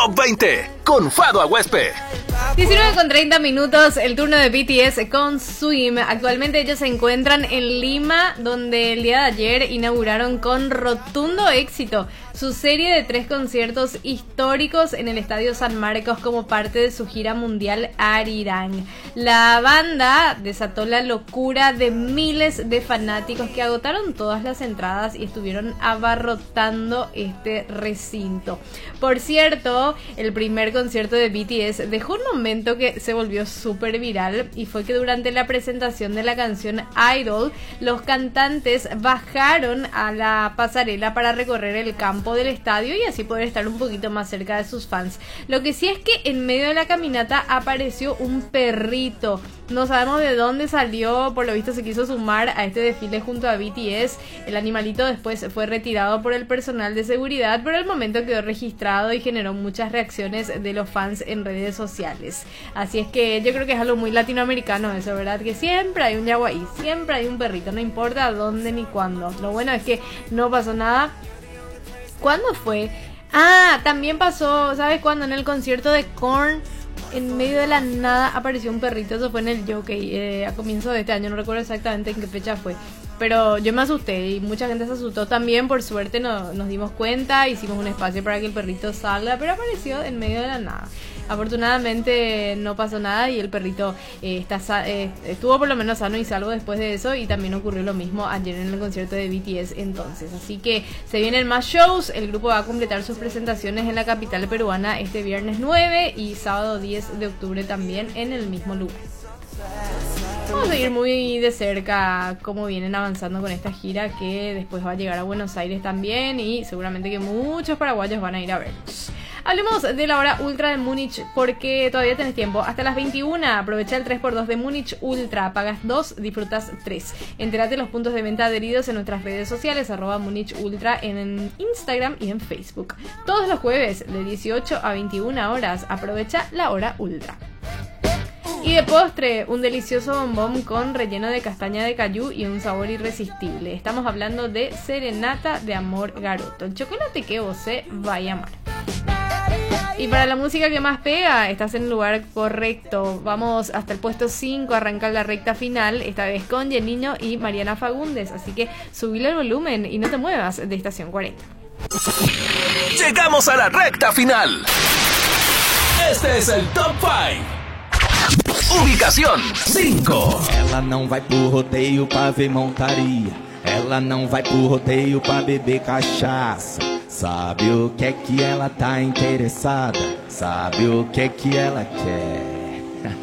Top 20 con Fado Aguespe. 19:30, el turno de BTS con Swim. Actualmente ellos se encuentran en Lima, donde el día de ayer inauguraron con rotundo éxito su serie de 3 conciertos históricos en el Estadio San Marcos como parte de su gira mundial Arirang. La banda desató la locura de miles de fanáticos que agotaron todas las entradas y estuvieron abarrotando este recinto. Por cierto, el primer concierto de BTS dejó un momento que se volvió súper viral, y fue que durante la presentación de la canción Idol, los cantantes bajaron a la pasarela para recorrer el campo del estadio y así poder estar un poquito más cerca de sus fans. Lo que sí es que en medio de la caminata apareció un perrito. No sabemos de dónde salió, por lo visto se quiso sumar a este desfile junto a BTS. El animalito después fue retirado por el personal de seguridad, pero al momento quedó registrado y generó muchas reacciones de los fans en redes sociales. Así es que yo creo que es algo muy latinoamericano eso, ¿verdad? Que siempre hay un yaguaí, siempre hay un perrito, no importa dónde ni cuándo. Lo bueno es que no pasó nada. ¿Cuándo fue? Ah, también pasó, ¿sabes cuándo? En el concierto de Korn, en medio de la nada apareció un perrito. Eso fue en el Jockey, a comienzo de este año, no recuerdo exactamente en qué fecha fue. Pero yo me asusté y mucha gente se asustó también. Por suerte nos dimos cuenta, hicimos un espacio para que el perrito salga, pero apareció en medio de la nada. Afortunadamente no pasó nada y el perrito estuvo por lo menos sano y salvo después de eso, y también ocurrió lo mismo ayer en el concierto de BTS entonces. Así que se vienen más shows. El grupo va a completar sus presentaciones en la capital peruana este viernes 9 y sábado 10 de octubre también en el mismo lugar. Vamos a seguir muy de cerca cómo vienen avanzando con esta gira, que después va a llegar a Buenos Aires también, y seguramente que muchos paraguayos van a ir a verlos. Hablemos de la hora ultra de Múnich, porque todavía tenés tiempo. Hasta las 21, aprovecha el 3x2 de Múnich Ultra. Pagas 2, disfrutas 3. Entérate de los puntos de venta adheridos en nuestras redes sociales, @Múnich Ultra en Instagram y en Facebook. Todos los jueves, de 18 a 21 horas, aprovecha la hora ultra. Y de postre, un delicioso bombón con relleno de castaña de cayú y un sabor irresistible. Estamos hablando de Serenata de Amor Garoto, el chocolate que vos va a amar. Y para la música que más pega, estás en el lugar correcto. Vamos hasta el puesto 5, arranca la recta final, esta vez con Jeniño y Mariana Fagundes. Así que subile el volumen y no te muevas de Estación 40. Llegamos a la recta final. Este es el Top 5. Ubicación 5. Ela não vai pro rodeio pra ver montaria. Ela não vai pro rodeio pra beber cachaça. Sabe o que é que ela tá interessada? Sabe o que é que ela quer?